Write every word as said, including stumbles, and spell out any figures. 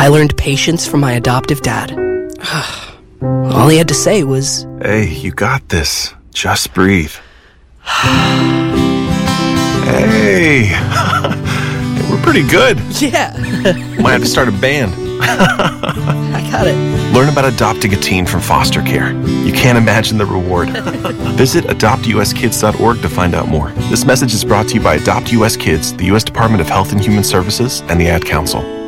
I learned patience from my adoptive dad. All he had to say was, "Hey, you got this. Just breathe." Hey, we're pretty good. yeah, Might have to start a band. I got it. Learn about adopting a teen from foster care. You can't imagine the reward. Visit adopt u s kids dot org to find out more. This message is brought to you by Adopt U S Kids, the U S Department of Health and Human Services, and the Ad Council.